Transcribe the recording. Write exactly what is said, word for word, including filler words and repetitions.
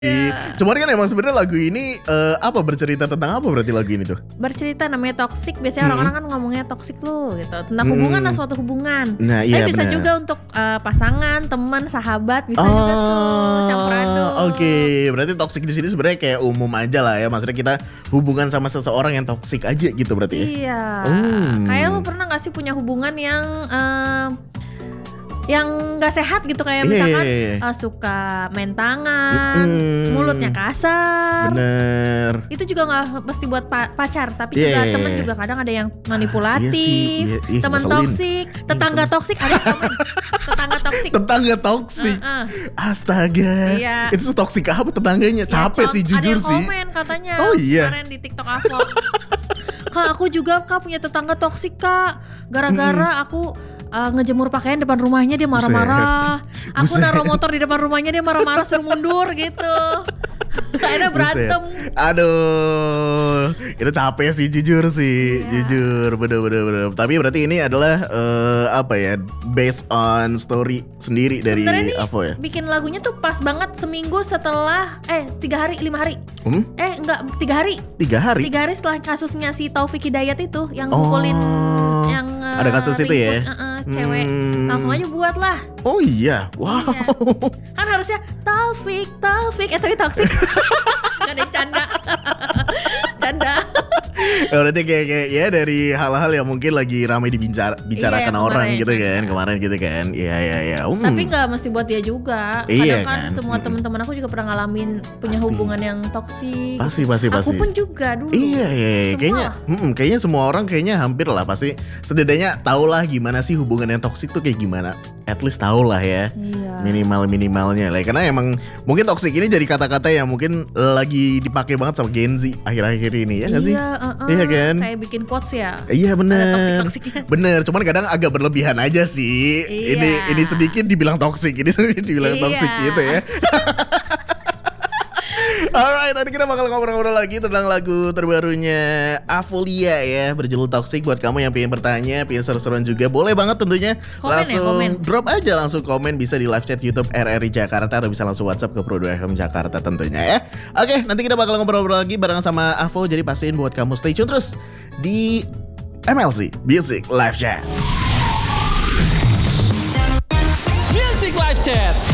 Iya. Cuman kan emang sebenarnya lagu ini uh, apa bercerita tentang apa berarti lagu ini tuh? Bercerita namanya toxic, biasanya hmm. orang-orang kan ngomongnya toxic lu gitu. Tentang hmm. hubungan lah, suatu hubungan. Nah, iya, Tapi bisa bener. juga untuk uh, pasangan, teman, sahabat, bisa oh, juga tuh campur aduk. Oke, okay. Berarti toxic di sini sebenarnya kayak umum aja lah ya. Maksudnya kita hubungan sama seseorang yang toxic aja gitu berarti ya. Iya. Oh. Kayak lu pernah gak sih punya hubungan yang uh, yang gak sehat gitu, kayak misalkan yeah, yeah, yeah. Uh, suka main tangan, mm-hmm. mulutnya kasar. Bener. Itu juga gak mesti buat pa- pacar, tapi yeah, juga temen juga kadang ada yang manipulatif, ah, iya sih, iya, teman toksik, tetangga toksik, ada temen tetangga toksik. Tetangga toksik. Uh-uh. Astaga. Iya. Itu toksik apa tetangganya? Ya, capek com- sih jujur sih. Ada yang komen katanya. Oh iya. Kemarin di TikTok aku. Kak, aku juga Kak punya tetangga toksik Kak. Gara-gara hmm. aku Uh, ngejemur pakaian depan rumahnya dia marah-marah. Buset. Aku Buset. naruh motor di depan rumahnya dia marah-marah suruh mundur gitu. Akhirnya berantem. Buset. Aduh, itu capek sih jujur sih, yeah. jujur, bener-bener. Tapi berarti ini adalah uh, apa ya, based on story sendiri dari Avo ya. Bikin lagunya tuh pas banget seminggu setelah eh tiga hari lima hari. Hmm? Eh enggak tiga hari. Tiga hari. Tiga hari setelah kasusnya si Taufik Hidayat itu yang mukulin oh, yang uh, ada kasus itu ya. Uh-uh, cewek hmm. langsung aja buat lah. Oh iya, wow. Iya. Kan harusnya Taufik, Taufik, eh tapi toksik. Gak ada canda. Canda. Berarti kayak, kayak ya dari hal-hal yang mungkin lagi ramai dibicarakan iya, orang gitu kan, kemarin gitu kan. Iya iya iya. Um. Tapi nggak mesti buat dia juga. Iya, kadang kan, kan semua teman-teman aku juga pernah ngalamin punya pasti. hubungan yang toksik. Pasti pasti aku pasti. Aku pun juga dulu. Iya iya, iya. Kayaknya mm, kayaknya semua orang kayaknya hampir lah pasti setidaknya tahu lah gimana sih hubungan yang toksik tuh kayak gimana. At least tahu lah ya. Iya. Minimal-minimalnya lah. Karena emang mungkin toksik ini jadi kata-kata yang mungkin lagi dipakai banget sama Gen Z akhir-akhir ini ya nggak sih? Iya, uh-uh. Iya kan? Kayak bikin quotes ya. Iya bener. Ada toksik-toksiknya. Bener, cuman kadang agak berlebihan aja sih. Iya. Ini ini sedikit dibilang toksik, ini sedikit dibilang iya. toksik gitu ya. Alright, tadi kita bakal ngobrol-ngobrol lagi tentang lagu terbarunya Avolia ya, berjudul Toxic. Buat kamu yang pengen bertanya, pengen seru-seruan juga, boleh banget tentunya. Komen langsung ya, komen. drop aja, langsung komen. Bisa di live chat YouTube R R I Jakarta, atau bisa langsung WhatsApp ke Pro dua F M Jakarta tentunya ya. Oke, nanti kita bakal ngobrol-ngobrol lagi bareng sama Avo. Jadi pastiin buat kamu stay tune terus di M L C Music Live Chat. Music Live Chat.